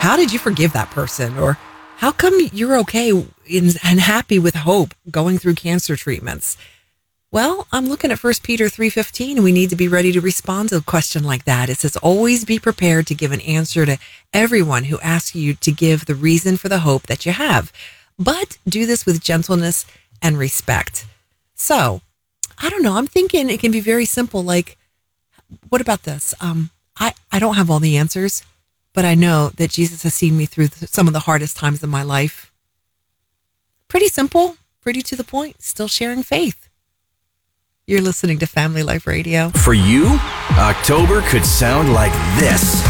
how did you forgive that person? Or how come you're okay and happy with hope going through cancer treatments? Well, I'm looking at 1 Peter 3:15, and we need to be ready to respond to a question like that. It says, always be prepared to give an answer to everyone who asks you to give the reason for the hope that you have. But do this with gentleness and respect. So, I don't know. I'm thinking it can be very simple. Like, what about this? I don't have all the answers, but I know that Jesus has seen me through some of the hardest times in my life. Pretty simple, pretty to the point, still sharing faith. You're listening to Family Life Radio. For you, October could sound like this.